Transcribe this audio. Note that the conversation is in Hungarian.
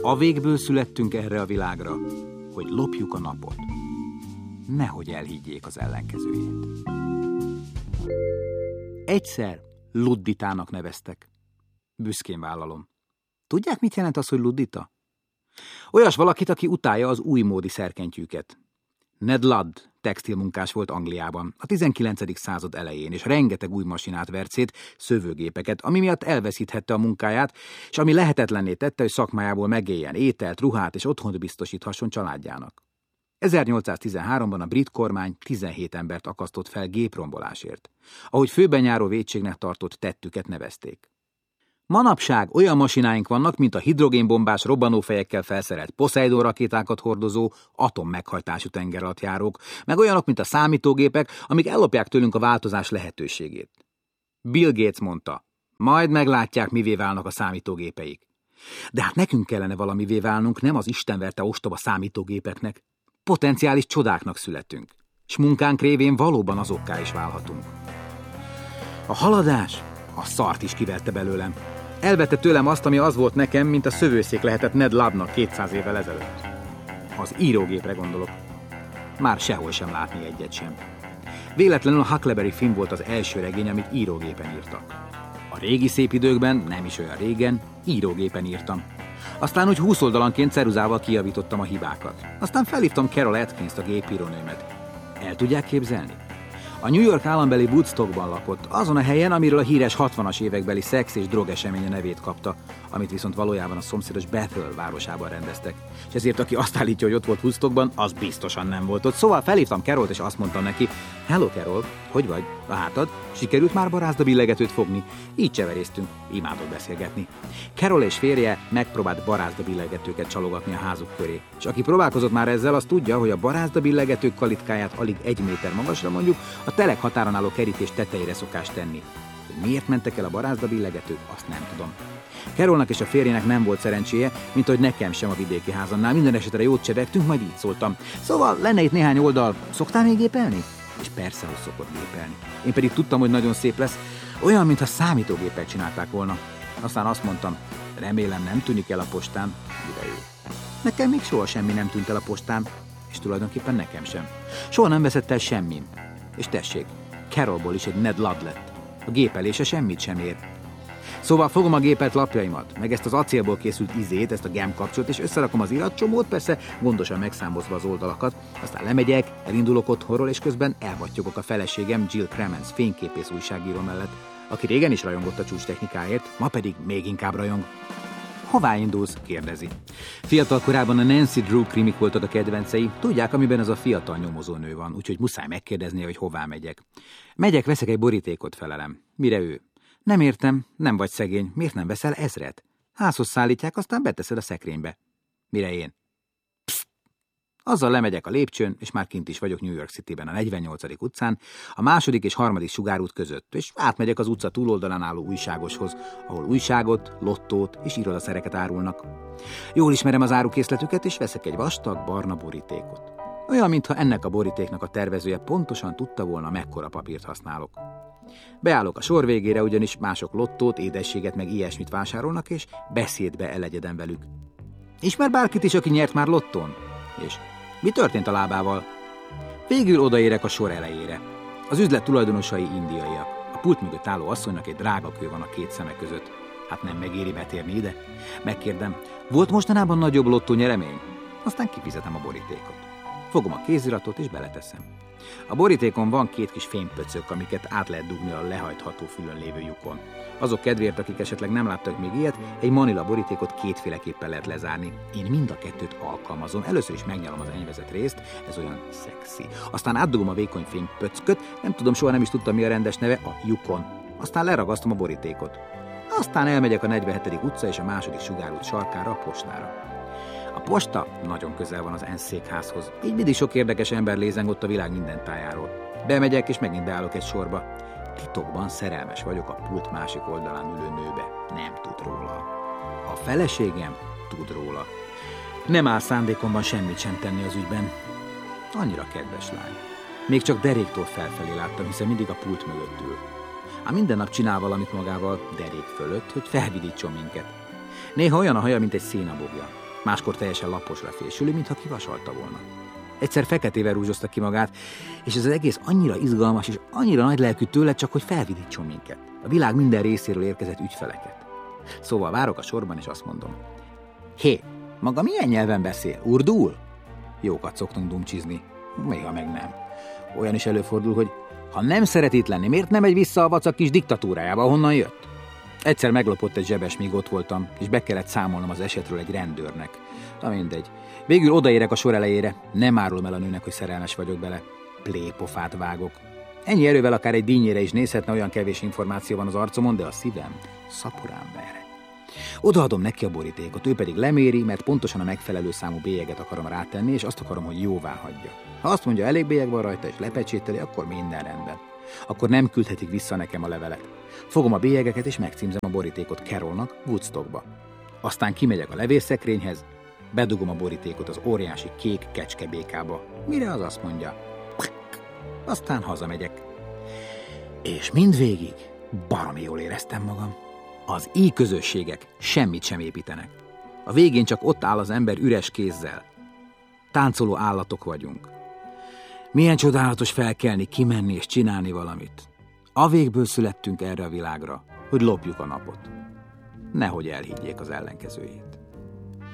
A végből születtünk erre a világra, hogy lopjuk a napot. Nehogy elhiggyék az ellenkezőjét. Egyszer Ludditának neveztek. Büszkén vállalom. Tudják, mit jelent az, hogy luddita? Olyas valakit, aki utálja az újmódi szerkentyűket. Ned Ludd textilmunkás volt Angliában a 19. század elején, és rengeteg új masinát vert szét, szövőgépeket, ami miatt elveszíthette a munkáját, és ami lehetetlenné tette, hogy szakmájából megéljen, ételt, ruhát és otthont biztosíthasson családjának. 1813-ban a brit kormány 17 embert akasztott fel géprombolásért, ahogy főben járó vétségnek tartott tettüket nevezték. Manapság olyan masináink vannak, mint a hidrogénbombás robbanófejekkel felszerelt Poseidon rakétákat hordozó, atommeghajtású tengeralattjárók, meg olyanok, mint a számítógépek, amik ellopják tőlünk a változás lehetőségét. Bill Gates mondta, majd meglátják, mivé válnak a számítógépeik. De hát nekünk kellene valamivé válnunk, nem az istenverte ostoba számítógépeknek. Potenciális csodáknak születünk, s munkánk révén valóban azokká is válhatunk. A haladás a szart is kiverte belőlem. Elvette tőlem azt, ami az volt nekem, mint a szövőszék lehetett Ned Luddnak 200 évvel ezelőtt. Az írógépre gondolok. Már sehol sem látni egyet sem. Véletlenül a Huckleberry Finn volt az első regény, amit írógépen írtak. A régi szép időkben, nem is olyan régen, írógépen írtam. Aztán úgy 20 oldalanként ceruzával kijavítottam a hibákat. Aztán felhívtam Carol Atkinst, a gépírónőmet. El tudják képzelni? A New York állambeli Woodstockban lakott, azon a helyen, amiről a híres 60-as évekbeli szex és drogeseménye nevét kapta, amit viszont valójában a szomszédos Bethel városában rendeztek. És ezért, aki azt állítja, hogy ott volt Woodstockban, az biztosan nem volt ott. Szóval felhívtam Carolt, és azt mondtam neki, hello Carol, hogy vagy? A hátad? Sikerült már barázda billegetőt fogni? Így cseveréztünk, imádok beszélgetni. Carol és férje megpróbált barázda billegetőket csalogatni a házuk köré. És aki próbálkozott már ezzel, az tudja, hogy a barázda billegetők kalitkáját alig 1 méter magasra, mondjuk a telek határon álló kerítés tetejére szokás tenni. Hogy miért mentek el a barázda billegetők, azt nem tudom. Carolnak és a férjének nem volt szerencséje, mint hogy nekem sem a vidéki házamnál. Minden esetre jót csevegtünk, majd így szóltam. Szóval lenne itt néhány oldal. Szoktál még gépelni? És persze, hogy szokott gépelni. Én pedig tudtam, hogy nagyon szép lesz. Olyan, mintha számítógépek csinálták volna. Aztán azt mondtam, remélem nem tűnik el a postán, mire ő. Nekem még soha semmi nem tűnt el a postán, és tulajdonképpen nekem sem. Soha nem veszett el semmin. És tessék, Carolból is egy Ned Ludd lett. A gépelése semmit sem ér. Szóval fogom a gépelt lapjaimat, meg ezt az acélból készült izét, ezt a gemkapcsolt, és összerakom az iratcsomót, persze gondosan megszámozva az oldalakat, aztán lemegyek, elindulok otthonról, és közben elvattyogok a feleségem Jill Cremens fényképész újságíró mellett, aki régen is rajongott a csúcstechnikáért, ma pedig még inkább rajong. Hová indulsz? Kérdezi. Fiatal korában a Nancy Drew krimik voltak a kedvencei, tudják, amiben ez a fiatal nyomozónő van, úgyhogy muszáj megkérdezni, hogy hová megyek. Megyek, veszek egy borítékot, felelem. Mire ő? Nem értem, nem vagy szegény, miért nem veszel 1000-et? Házhoz szállítják, aztán beteszed a szekrénybe. Mire én? Psst! Azzal lemegyek a lépcsőn, és már kint is vagyok New York Cityben, a 48. utcán, a 2. és 3. sugárút között, és átmegyek az utca túloldalán álló újságoshoz, ahol újságot, lottót és irodaszereket árulnak. Jól ismerem az árukészletüket, és veszek egy vastag, barna borítékot. Olyan, mintha ennek a borítéknak a tervezője pontosan tudta volna, mekkora papírt használok. Beállok a sor végére, ugyanis mások lottót, édességet meg ilyesmit vásárolnak, és beszédbe elegyedem velük. Ismer bárkit is, aki nyert már lottón? És mi történt a lábával? Végül odaérek a sor elejére. Az üzlet tulajdonosai indiaiak. A pult mögött álló asszonynak egy drága kő van a 2 szeme között. Hát nem megéri betérni ide? Megkérdem, volt mostanában nagyobb lottó nyeremény? Aztán kifizetem a borítékot. Fogom a kéziratot és beleteszem. A borítékon van 2 kis fénypöcök, amiket át lehet dugni a lehajtható fülön lévő lyukon. Azok kedvéért, akik esetleg nem láttak még ilyet, egy manila borítékot 2-féleképpen lehet lezárni. Én mind a 2-t alkalmazom. Először is megnyalom az enyvezett részt, ez olyan szexi. Aztán átdugom a vékony fénypöcköt, nem tudom, soha nem is tudtam, mi a rendes neve, a lyukon. Aztán leragasztom a borítékot. Aztán elmegyek a 47. utca és a 2. sugárút sarkára, a postára. A posta nagyon közel van az ENSZ székházhoz, így mindig sok érdekes ember lézeng ott a világ minden tájáról. Bemegyek, és megint beállok egy sorba. Titokban szerelmes vagyok a pult másik oldalán ülő nőbe. Nem tud róla. A feleségem tud róla. Nem áll szándékomban semmit sem tenni az ügyben. Annyira kedves lány. Még csak deréktől felfelé láttam, hiszen mindig a pult mögött ül. Ám minden nap csinál valamit magával derék fölött, hogy felvidítson minket. Néha olyan a haja, mint egy szénabogja. máskor teljesen laposra fésülő, mintha kivasalta volna. Egyszer feketével rúzsozta ki magát, és ez az egész annyira izgalmas és annyira nagylelkű tőle, csak hogy felvidítson minket. A világ minden részéről érkezett ügyfeleket. Szóval várok a sorban, és azt mondom: hé, maga milyen nyelven beszél? Urdul? Jókat szoktunk dumcsizni. Még ha meg nem. Olyan is előfordul, hogy ha nem szeret itt lenni, miért nem megy vissza a vacak kis diktatúrájába, ahonnan jött? Egyszer meglopott egy zsebes, míg ott voltam, és be kellett számolnom az esetről egy rendőrnek. Na mindegy. Végül odaérek a sor elejére, nem árulom el a nőnek, hogy szerelmes vagyok bele. Plépofát vágok. Ennyi erővel akár egy dínyére is nézhetne, olyan kevés információ van az arcomon, de a szívem szaporán ver. Odaadom neki a borítékot, ő pedig leméri, mert pontosan a megfelelő számú bélyeget akarom rátenni, és azt akarom, hogy jóvá hagyja. Ha azt mondja, elég bélyeg van rajta, és lepecsételi, akkor minden rendben. Akkor nem küldhetik vissza nekem a levelet. Fogom a bélyegeket, és megcímzem a borítékot Carolnak, Woodstockba. Aztán kimegyek a levélszekrényhez, bedugom a borítékot az óriási kék kecskebékába, mire az azt mondja: aztán hazamegyek. És mindvégig baromi jól éreztem magam. Az i-közösségek semmit sem építenek. A végén csak ott áll az ember üres kézzel. Táncoló állatok vagyunk. Milyen csodálatos felkelni, kimenni és csinálni valamit. A végből születtünk erre a világra, hogy lopjuk a napot. Nehogy elhiggyék az ellenkezőjét.